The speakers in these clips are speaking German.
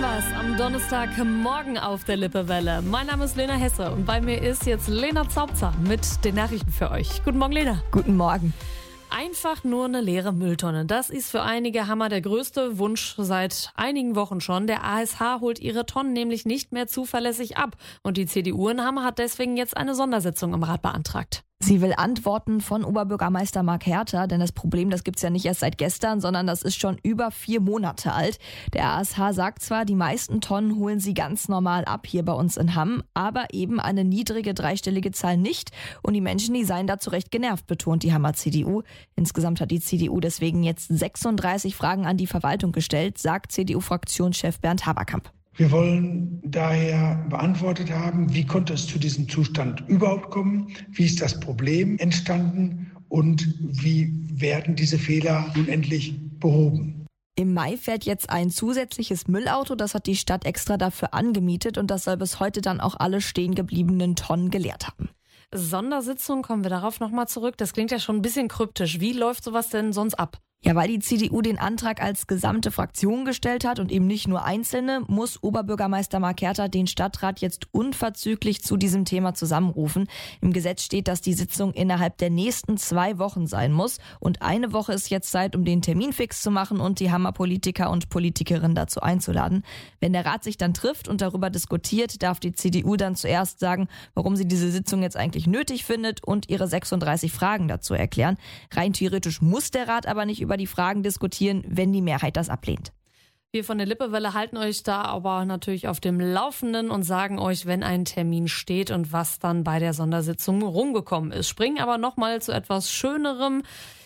was am Donnerstagmorgen auf der Lippewelle. Mein Name ist Lena Hesse und bei mir ist jetzt Lena Zaubzer mit den Nachrichten für euch. Guten Morgen, Lena. Guten Morgen. Einfach nur eine leere Mülltonne. Das ist für einige Hammer der größte Wunsch seit einigen Wochen schon. Der ASH holt ihre Tonnen nämlich nicht mehr zuverlässig ab. Und die CDU in Hamm hat deswegen jetzt eine Sondersitzung im Rat beantragt. Sie will Antworten von Oberbürgermeister Marc Herter, denn das Problem, das gibt's ja nicht erst seit gestern, sondern das ist schon über 4 Monate alt. Der ASH sagt zwar, die meisten Tonnen holen sie ganz normal ab hier bei uns in Hamm, aber eben eine niedrige dreistellige Zahl nicht. Und die Menschen, die seien dazu recht genervt, betont die Hammer CDU. Insgesamt hat die CDU deswegen jetzt 36 Fragen an die Verwaltung gestellt, sagt CDU-Fraktionschef Bernd Haberkamp. Wir wollen daher beantwortet haben, wie konnte es zu diesem Zustand überhaupt kommen, wie ist das Problem entstanden und wie werden diese Fehler nun endlich behoben. Im Mai fährt jetzt ein zusätzliches Müllauto, das hat die Stadt extra dafür angemietet und das soll bis heute dann auch alle stehen gebliebenen Tonnen geleert haben. Sondersitzung, kommen wir darauf nochmal zurück. Das klingt ja schon ein bisschen kryptisch. Wie läuft sowas denn sonst ab? Ja, weil die CDU den Antrag als gesamte Fraktion gestellt hat und eben nicht nur Einzelne, muss Oberbürgermeister Marc Herter den Stadtrat jetzt unverzüglich zu diesem Thema zusammenrufen. Im Gesetz steht, dass die Sitzung innerhalb der nächsten 2 Wochen sein muss. Und eine Woche ist jetzt Zeit, um den Termin fix zu machen und die Hammer-Politiker und Politikerinnen dazu einzuladen. Wenn der Rat sich dann trifft und darüber diskutiert, darf die CDU dann zuerst sagen, warum sie diese Sitzung jetzt eigentlich nötig findet und ihre 36 Fragen dazu erklären. Rein theoretisch muss der Rat aber nicht über die Fragen diskutieren, wenn die Mehrheit das ablehnt. Wir von der Lippewelle halten euch da aber natürlich auf dem Laufenden und sagen euch, wenn ein Termin steht und was dann bei der Sondersitzung rumgekommen ist. Springen aber nochmal zu etwas Schönerem.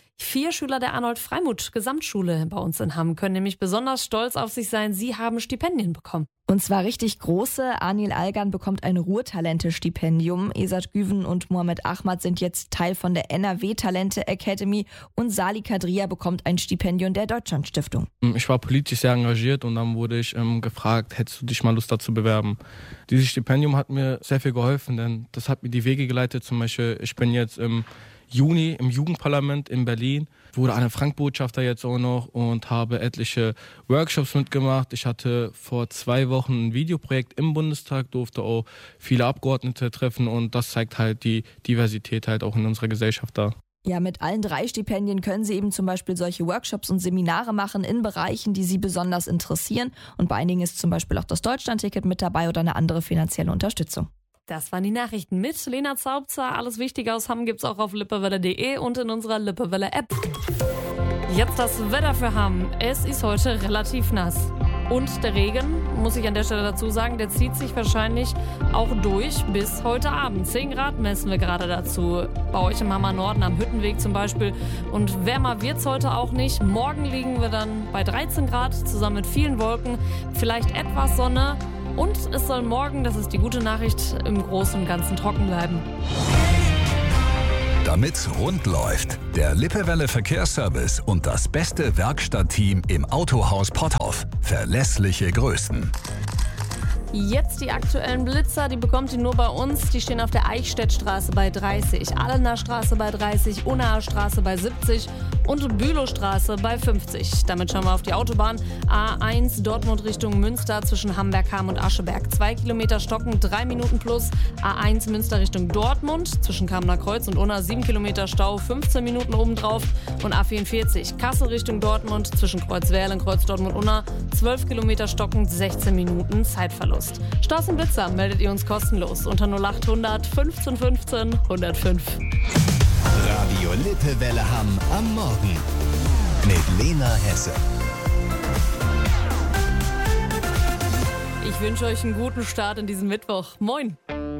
4 Schüler der Arnold-Freimuth-Gesamtschule bei uns in Hamm können nämlich besonders stolz auf sich sein. Sie haben Stipendien bekommen. Und zwar richtig große. Anil Algan bekommt ein Ruhrtalente-Stipendium. Esat Güven und Mohamed Ahmad sind jetzt Teil von der NRW-Talente Academy. Und Sali Kadria bekommt ein Stipendium der Deutschlandstiftung. Ich war politisch sehr engagiert und dann wurde ich gefragt, hättest du dich mal Lust dazu bewerben? Dieses Stipendium hat mir sehr viel geholfen, denn das hat mir die Wege geleitet. Zum Beispiel, ich bin jetzt im Juni im Jugendparlament in Berlin, wurde Anne-Frank-Botschafter jetzt auch noch und habe etliche Workshops mitgemacht. Ich hatte vor 2 Wochen ein Videoprojekt im Bundestag, durfte auch viele Abgeordnete treffen und das zeigt halt die Diversität halt auch in unserer Gesellschaft da. Ja, mit allen 3 Stipendien können Sie eben zum Beispiel solche Workshops und Seminare machen in Bereichen, die Sie besonders interessieren. Und bei einigen ist zum Beispiel auch das Deutschlandticket mit dabei oder eine andere finanzielle Unterstützung. Das waren die Nachrichten mit Lena Zaubzer. Alles Wichtige aus Hamm gibt's auch auf lippewelle.de und in unserer Lippewelle-App. Jetzt das Wetter für Hamm. Es ist heute relativ nass. Und der Regen, muss ich an der Stelle dazu sagen, der zieht sich wahrscheinlich auch durch bis heute Abend. 10 Grad messen wir gerade dazu. Bei euch im Hammer Norden am Hüttenweg zum Beispiel. Und wärmer wird's heute auch nicht. Morgen liegen wir dann bei 13 Grad zusammen mit vielen Wolken. Vielleicht etwas Sonne. Und es soll morgen, das ist die gute Nachricht, im Großen und Ganzen trocken bleiben. Damit's rund läuft, der Lippewelle Verkehrsservice und das beste Werkstattteam im Autohaus Potthoff. Verlässliche Größen. Jetzt die aktuellen Blitzer, die bekommt ihr nur bei uns. Die stehen auf der Eichstättstraße bei 30, Ahlener Straße bei 30, Unnaer Straße bei 70 und Bülowstraße bei 50. Damit schauen wir auf die Autobahn. A1 Dortmund Richtung Münster zwischen Hamberg-Hamm und Ascheberg. 2 Kilometer stocken, 3 Minuten plus. A1 Münster Richtung Dortmund zwischen Kamener Kreuz und Unna 7 Kilometer Stau, 15 Minuten obendrauf. Und A44 Kassel Richtung Dortmund zwischen Kreuzwerl und Kreuz Dortmund-Unna 12 Kilometer stocken, 16 Minuten Zeitverlust. Staus und Blitzer meldet ihr uns kostenlos unter 0800 15 15 105. Radio Lippewelle Hamm am Morgen mit Lena Hesse. Ich wünsche euch einen guten Start in diesen Mittwoch. Moin!